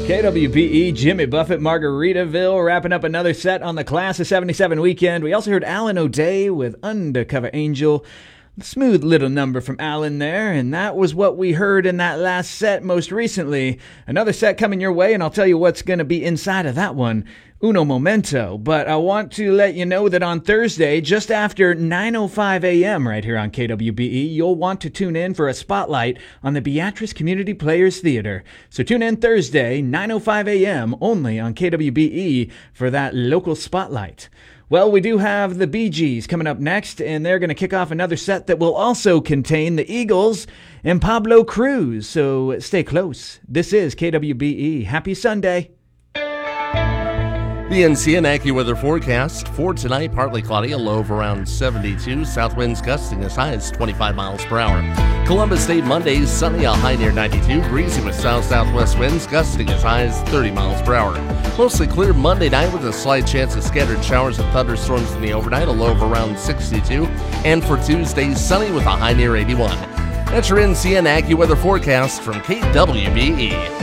KWBE, Jimmy Buffett, Margaritaville, wrapping up another set on the Class of 77 weekend. We also heard Alan O'Day with Undercover Angel. Smooth little number from Alan there, and that was what we heard in that last set most recently. Another set coming your way, and I'll tell you what's going to be inside of that one. Uno momento. But I want to let you know that on Thursday, just after 9:05 a.m. right here on KWBE, you'll want to tune in for a spotlight on the Beatrice Community Players Theater. So tune in Thursday, 9:05 a.m. only on KWBE for that local spotlight. Well, we do have the Bee Gees coming up next, and they're going to kick off another set that will also contain the Eagles and Pablo Cruz. So stay close. This is KWBE. Happy Sunday. The NCN AccuWeather forecast for tonight, partly cloudy, a low of around 72. South winds gusting as high as 25 miles per hour. Columbus State Monday, sunny, a high near 92. Breezy with south-southwest winds gusting as high as 30 miles per hour. Mostly clear Monday night with a slight chance of scattered showers and thunderstorms in the overnight, a low of around 62. And for Tuesday, sunny with a high near 81. That's your NCN AccuWeather forecast from KWBE.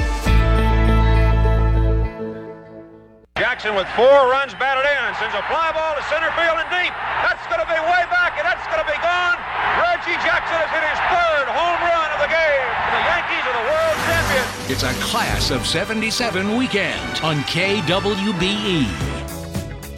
Jackson with 4 runs batted in, sends a fly ball to center field and deep. That's going to be way back, and that's going to be gone. Reggie Jackson has hit his 3rd home run of the game. The Yankees are the world champions. It's a Class of 77 weekend on KWBE.